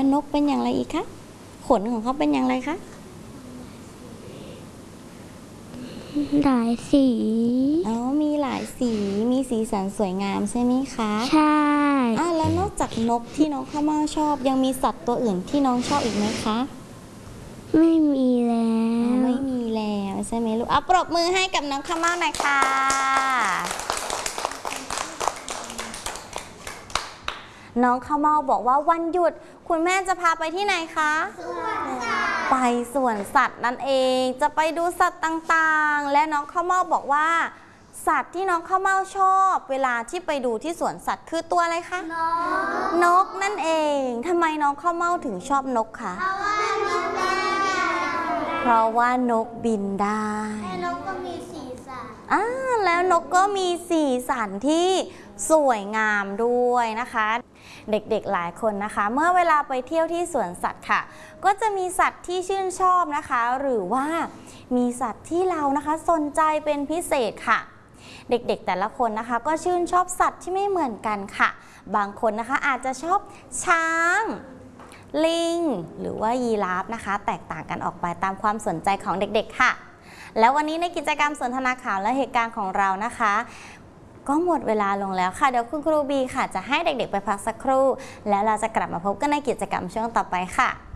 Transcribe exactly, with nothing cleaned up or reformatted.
นกเป็นอย่างไรอีกคะขนของเขาเป็นอย่างไรคะหลายสีอ๋อมีหลายสีมีสีสันสวยงามใช่ไหมคะใช่อ่ะแล้วนอกจากนกที่น้องข้าวเม่าชอบยังมีสัตว์ตัวอื่นที่น้องชอบอีกไหมคะไม่มีแล้วไม่มีแล้วใช่ไหมลูกเอาปรบมือให้กับน้องข้าวเม่าหน่อยค่ะน้องข้าวเม่าบอกว่าวันหยุดคุณแม่จะพาไปที่ไหนคะไปสวนสัตว์นั่นเองจะไปดูสัตว์ต่างๆและน้องข้าวเม่าบอกว่าสัตว์ที่น้องข้าวเม่าชอบเวลาที่ไปดูที่สวนสัตว์คือตัวอะไรคะนกนกนั่นเองทำไมน้องข้าวเม่าถึงชอบนกคะเพราะว่านกบินได้และนกก็มีสีสันอ่าแล้วนกก็มีสีสันที่สวยงามด้วยนะคะเด็กๆหลายคนนะคะเมื่อเวลาไปเที่ยวที่สวนสัตว์ค่ะก็จะมีสัตว์ที่ชื่นชอบนะคะหรือว่ามีสัตว์ที่เรานะคะสนใจเป็นพิเศษค่ะเด็กๆแต่ละคนนะคะก็ชื่นชอบสัตว์ที่ไม่เหมือนกันค่ะบางคนนะคะอาจจะชอบช้างลิงหรือว่ายีราฟนะคะแตกต่างกันออกไปตามความสนใจของเด็กๆค่ะแล้ววันนี้ในกิจกรรมสนทนาข่าวและเหตุการณ์ของเรานะคะก็หมดเวลาลงแล้วค่ะเดี๋ยวคุณครูบีค่ะจะให้เด็กๆไปพักสักครู่แล้วเราจะกลับมาพบกันในกิจกรรมช่วงต่อไปค่ะ